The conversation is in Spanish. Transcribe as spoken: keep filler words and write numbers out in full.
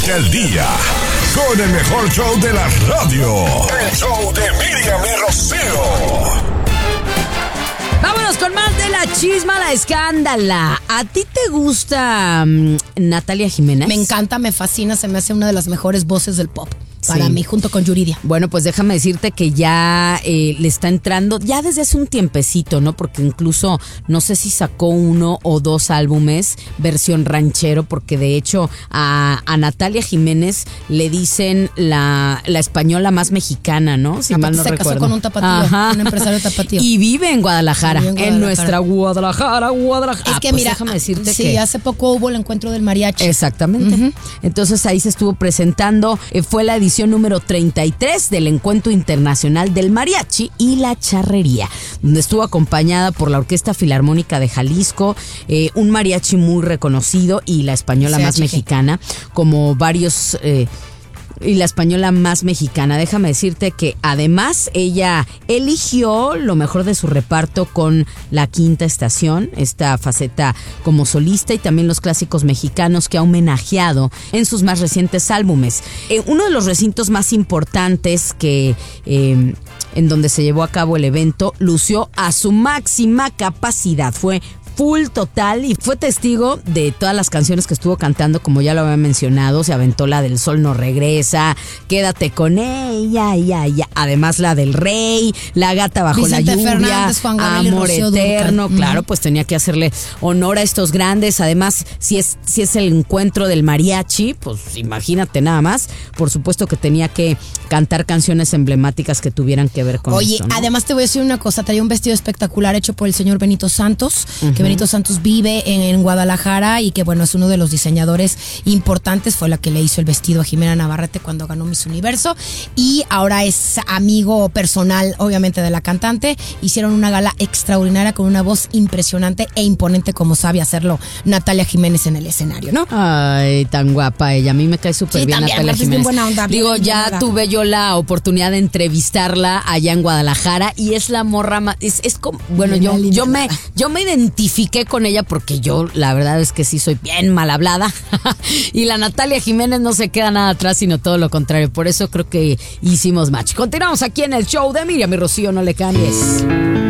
Arranca el día con el mejor show de la radio. El show de Miriam y Rocío. Vámonos con más de la chisma, la escándala. ¿A ti te gusta um, Natalia Jiménez? Me encanta, me fascina, se me hace una de las mejores voces del pop. Para Sí. mí, junto con Yuridia. Bueno, pues déjame decirte que ya eh, le está entrando, ya desde hace un tiempecito, ¿no? Porque incluso no sé si sacó uno o dos álbumes versión ranchero, porque de hecho a, a Natalia Jiménez le dicen la, la española más mexicana, ¿no? Si Aparte mal no se recuerdo. casó con un tapatío, Ajá. un empresario tapatío. Y vive en Guadalajara, Vive en en, Guadalajara. nuestra Guadalajara, Guadalajara. Es Ah, que pues mira, déjame decirte sí, que hace poco hubo el encuentro del mariachi. Exactamente. Uh-huh. Entonces ahí se estuvo presentando, eh, fue la edición número treinta y tres del Encuentro Internacional del Mariachi y la Charrería, donde estuvo acompañada por la Orquesta Filarmónica de Jalisco, eh, un mariachi muy reconocido y la española C H G. más mexicana, como varios... Eh, y la española más mexicana. Déjame decirte que además ella eligió lo mejor de su reparto con La Quinta Estación, esta faceta como solista, y también los clásicos mexicanos que ha homenajeado en sus más recientes álbumes. Eh, uno de los recintos más importantes que... Eh, en donde se llevó a cabo el evento, lució a su máxima capacidad. Fue full total y fue testigo de todas las canciones que estuvo cantando, como ya lo había mencionado. Se aventó la del Sol no regresa, Quédate con ella, ya, ya. Además la del Rey, La gata bajo Vicente la lluvia, Fernández, Juan Gabriel y Amor Rocío eterno. Dúrcal. Claro, Uh-huh. pues tenía que hacerle honor a estos grandes. Además, si es, si es el encuentro del mariachi, pues imagínate nada más. Por supuesto que tenía que cantar canciones emblemáticas que tuvieran que ver con Oye, esto, ¿no? además te voy a decir una cosa, traía un vestido espectacular hecho por el señor Benito Santos, uh-huh. que Benito Santos vive en, en Guadalajara y que bueno, es uno de los diseñadores importantes, fue la que le hizo el vestido a Jimena Navarrete cuando ganó Miss Universo y ahora es amigo personal obviamente de la cantante. Hicieron una gala extraordinaria con una voz impresionante e imponente como sabe hacerlo Natalia Jiménez en el escenario, ¿no? Ay, tan guapa ella, a mí me cae súper Sí, bien también, Natalia es bien Jiménez. buena onda, bien, Digo, bien ya buena. tuve yo la oportunidad de entrevistarla allá en Guadalajara y es la morra más, es, es como, bueno, Bien yo, linda. yo me, yo me identifiqué con ella porque yo la verdad es que sí soy bien mal hablada y la Natalia Jiménez no se queda nada atrás, sino todo lo contrario. Por eso creo que hicimos match. Continuamos aquí en el show de Miriam y Rocío, no le cambies.